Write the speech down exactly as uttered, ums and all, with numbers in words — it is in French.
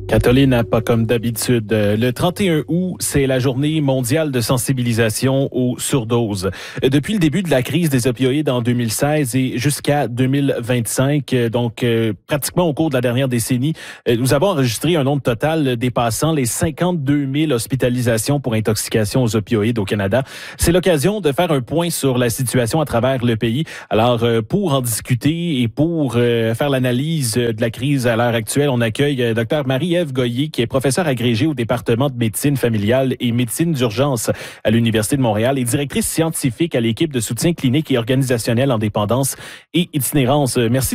Caroline, pas comme d'habitude. Le trente et un août, c'est la journée mondiale de sensibilisation aux surdoses. Depuis le début de la crise des opioïdes en deux mille seize et jusqu'à deux mille vingt-cinq, donc euh, pratiquement au cours de la dernière décennie, euh, nous avons enregistré un nombre total dépassant les cinquante-deux mille hospitalisations pour intoxication aux opioïdes au Canada. C'est l'occasion de faire un point sur la situation à travers le pays. Alors, euh, pour en discuter et pour euh, faire l'analyse de la crise à l'heure actuelle, on accueille euh, Dr Marie-Ève Goyer, qui est professeure agrégée au département de médecine familiale et médecine d'urgence à l'Université de Montréal et directrice scientifique à l'équipe de soutien clinique et organisationnel en dépendance et itinérance. Merci